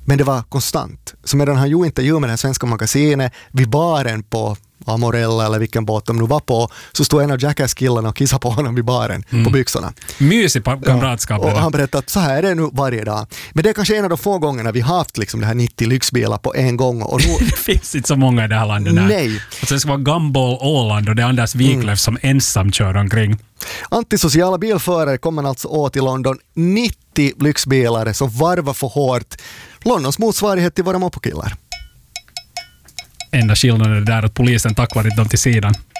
Men det var konstant. Så medan han gjorde intervju med det här svenska magasinet vid baren på Amorella eller vilken båt de nu var på, så stod en av Jackass-killarna och kissade på honom vid baren på byxorna. Mysig kamratskap. Och han berättade att så här är det nu varje dag. Men det är kanske en av de få gångerna vi har haft liksom det här 90 lyxbilar på en gång. Och nu... Det finns inte så många i det här landet. Nej. Alltså det ska vara Gumball Åland och det är Anders Wiklöf som ensam kör omkring. Antisociala bilförare kommer alltså åt i London 90 lyxbilar som varvar för hårt. Londons motsvarighet till våra moppokillar. Enda skillnaden är där att polisen tack vare dem till sidan.